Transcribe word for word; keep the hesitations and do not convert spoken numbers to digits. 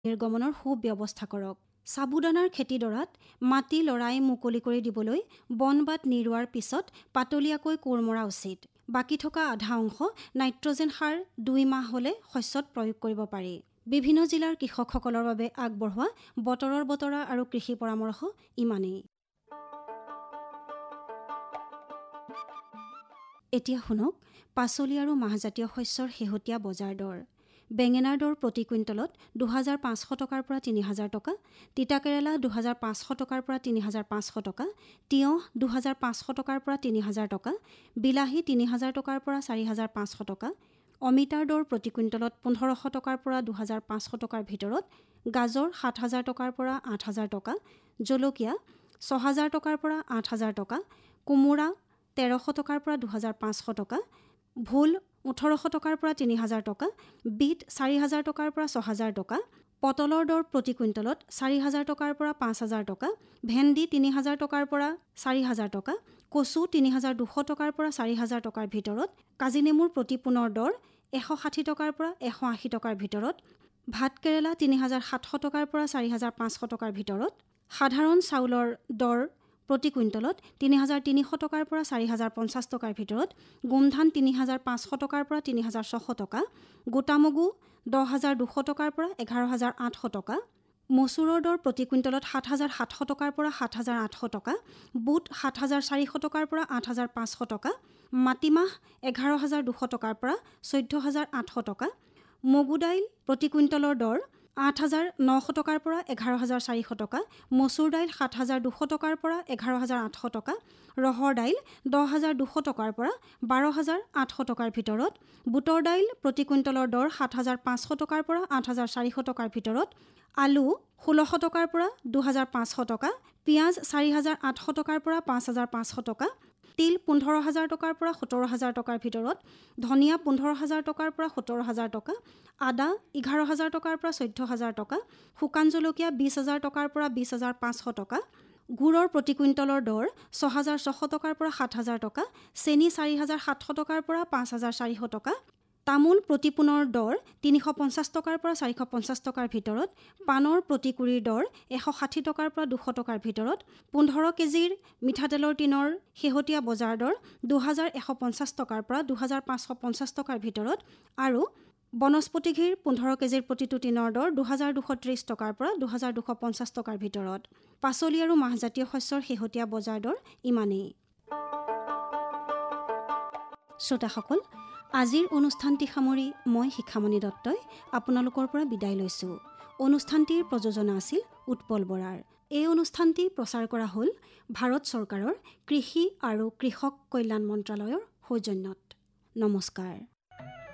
নিৰ্গমনৰ সুব্যৱস্থা কৰক। সাবুদানাৰ খেতিডৰাত মাটি লৰাই মুকলি কৰি দিবলৈ বনবাত নিৰোৱাৰ পিছত পাতলীয়াকৈ কোৰ মৰা উচিত। বাকী থকা আধা অংশ নাইট্ৰজেন সাৰ দুই মাহ হ'লে শস্যত প্ৰয়োগ কৰিব পাৰি। বিভিন্ন জিলাৰ কৃষকসকলৰ বাবে আগবঢ়োৱা বতৰৰ বতৰা আৰু কৃষি পৰামৰ্শ ইমানেই। এতিয়া শুনক পাচলি আৰু মাহজাতীয় শস্যৰ শেহতীয়া বজাৰ দৰ। বেঙেনাৰ দৰ প্ৰতি কুইণ্টলত দুহাজাৰ পাঁচশ টকাৰ পৰা তিনি হাজাৰ টকা, তিতাকেৰেলা দুহাজাৰ পাঁচশ টকাৰ পৰা তিনি হাজাৰ পাঁচশ টকা, তিয়ঁহ দুহাজাৰ পাঁচশ টকাৰ পৰা তিনি হাজাৰ টকা, বিলাহী তিনি হাজাৰ টকাৰ পৰা চাৰি হাজাৰ পাঁচশ টকা, অমিতাৰ দৰ প্ৰতি কুইণ্টলত পোন্ধৰশ টকাৰ পৰা দুহাজাৰ পাঁচশ টকাৰ ভিতৰত, গাজৰ সাত হাজাৰ টকাৰ পৰা আঠ হাজাৰ টকা, জলকীয়া ছহাজাৰ টকাৰ পৰা আঠ হাজাৰ টকা, কোমোৰা তেৰশ টকাৰ পৰা দুহাজাৰ পাঁচশ টকা, ভোল ওঠৰশ টকাৰ পৰা তিনি হাজাৰ টকা, বিট চাৰি হাজাৰ টকাৰ পৰা ছহাজাৰ টকা, পটলৰ দৰ প্ৰতি কুইণ্টলত চাৰি হাজাৰ টকাৰ পৰা পাঁচ হাজাৰ টকা, ভেন্দি তিনি হাজাৰ টকাৰ পৰা চাৰি হাজাৰ টকা, কচু তিনি হাজাৰ দুশ টকাৰ পৰা চাৰি হাজাৰ টকাৰ ভিতৰত, কাজিনেমুৰ প্ৰতি পোনৰ দৰ এশ ষাঠি টকাৰ পৰা এশ আশী টকাৰ ভিতৰত, ভাত কেৰেলা তিনি হাজাৰ সাতশ টকাৰ পৰা চাৰি হাজাৰ পাঁচশ টকাৰ ভিতৰত, সাধাৰণ চাউলৰ দৰ প্ৰতি কুইণ্টলত তিনি হাজাৰ তিনিশ টকাৰ পৰা চাৰি হাজাৰ পঞ্চাছ টকাৰ ভিতৰত, গোমধান তিনি হাজাৰ পাঁচশ টকাৰ পৰা তিনি হাজাৰ ছশ টকা, গোটামগু দহ হাজাৰ দুশ টকাৰ পৰা এঘাৰ হাজাৰ আঠশ টকা, মচুৰৰ দৰ প্ৰতি কুইণ্টলত সাত হাজাৰ সাতশ টকাৰ পৰা সাত হাজাৰ আঠশ টকা, বুট সাত হাজাৰ চাৰিশ টকাৰ পৰা আঠ হাজাৰ পাঁচশ টকা, মাটিমাহ এঘাৰ হাজাৰ দুশ টকাৰ পৰা চৈধ্য হাজাৰ আঠশ টকা, মগু দাইল প্ৰতি কুইণ্টলৰ দৰ আঠ হাজাৰ নশ টকাৰ পৰা এঘাৰ হাজাৰ চাৰিশ টকা, মচুৰ দাইল সাত হাজাৰ দুশ টকাৰ পৰা এঘাৰ হাজাৰ আঠশ টকা, ৰহৰ দাইল দহ হাজাৰ দুশ টকাৰ পৰা বাৰ হাজাৰ আঠশ টকাৰ ভিতৰত, বুটৰ দাইল প্ৰতি কুইণ্টলৰ দৰ সাত হাজাৰ পাঁচশ টকাৰ পৰা আঠ হাজাৰ চাৰিশ টকাৰ ভিতৰত, আলু ষোল্লশ টকাৰ পৰা দুহাজাৰ পাঁচশ টকা, পিঁয়াজ চাৰি হাজাৰ আঠশ টকাৰ পৰা পাঁচ হাজাৰ পাঁচশ টকা, তিল পোন্ধৰ হাজাৰ টকাৰ পৰা সোতৰ হাজাৰ টকাৰ ভিতৰত, ধনিয়া পোন্ধৰ হাজাৰ টকাৰ পৰা সোতৰ হাজাৰ টকা, আদা এঘাৰ হাজাৰ টকাৰ পৰা চৈধ্য হাজাৰ টকা, শুকান জলকীয়া বিছ হাজাৰ টকাৰ পৰা বিছ হাজাৰ পাঁচশ টকা, গুড়ৰ প্ৰতি কুইণ্টলৰ দৰ ছয় হাজাৰ ছশ টকাৰ পৰা সাত হাজাৰ টকা, চেনি চাৰি হাজাৰ সাতশ টকাৰ পৰা পাঁচ হাজাৰ চাৰিশ টকা, তামোল প্ৰতি পোনৰ দৰ তিনিশ পঞ্চাছ টকাৰ পৰা চাৰিশ পঞ্চাছ টকাৰ ভিতৰত, পাণৰ প্ৰতি কুৰিৰ দৰ এশ ষাঠি টকাৰ পৰা দুশ টকাৰ ভিতৰত, পোন্ধৰ কেজিৰ মিঠাতেলৰ টিনৰ শেহতীয়া বজাৰ দৰ দুহাজাৰ এশ পঞ্চাছ টকাৰ পৰা দুহাজাৰ পাঁচশ পঞ্চাছ টকাৰ ভিতৰত আৰু বনস্পতি ঘিৰ পোন্ধৰ কেজিৰ প্ৰতিটো টিনৰ দৰ দুহাজাৰ দুশ ত্ৰিছ টকাৰ পৰা দুহাজাৰ দুশ পঞ্চাছ টকাৰ ভিতৰত। পাচলি আৰু মাহজাতীয় শস্যৰ শেহতীয়া বজাৰ দৰ ইমানেই। শ্ৰোতাসকল, আজিৰ অনুষ্ঠানটি সামৰি মই শিখামণি দত্তই আপোনালোকৰ পৰা বিদায় লৈছোঁ। অনুষ্ঠানটিৰ প্ৰযোজনা আছিল উৎপল বৰাৰ। এই অনুষ্ঠানটি প্ৰচাৰ কৰা হ'ল ভাৰত চৰকাৰৰ কৃষি আৰু কৃষক কল্যাণ মন্ত্ৰালয়ৰ সৌজন্যত। নমস্কাৰ।